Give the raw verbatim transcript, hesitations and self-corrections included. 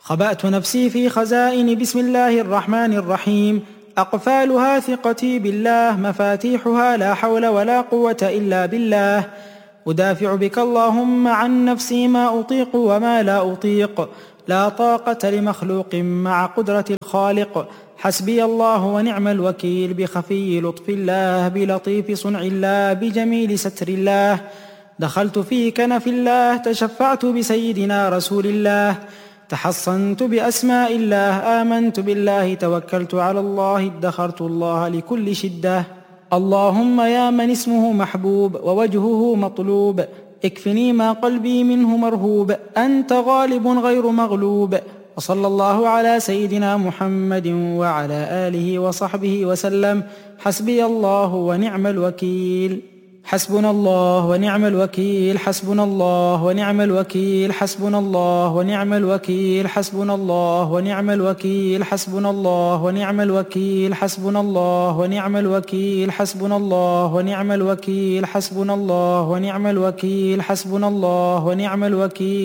خبأت نفسي في خزائن بسم الله الرحمن الرحيم. أقفالها ثقتي بالله، مفاتيحها لا حول ولا قوة إلا بالله. أدافع بك اللهم عن نفسي ما أطيق وما لا أطيق، لا طاقة لمخلوق مع قدرة الخالق. حسبي الله ونعم الوكيل، بخفي لطف الله، بلطيف صنع الله، بجميل ستر الله. دخلت في كنف الله، تشفعت بسيدنا رسول الله، تحصنت بأسماء الله، آمنت بالله، توكلت على الله، ادخرت الله لكل شدة. اللهم يا من اسمه محبوب ووجهه مطلوب، اكفني ما قلبي منه مرهوب، أنت غالب غير مغلوب. وصلى الله على سيدنا محمد وعلى آله وصحبه وسلم. حسبي الله ونعم الوكيل. حسبنا الله ونعم الوكيل. حسبنا الله ونعم الوكيل. حسبنا الله ونعم الوكيل. حسبنا الله ونعم الوكيل. حسبنا الله ونعم الوكيل. حسبنا الله ونعم الوكيل. حسبنا الله ونعم الوكيل. حسبنا الله ونعم الوكيل. حسبنا الله ونعم الوكيل.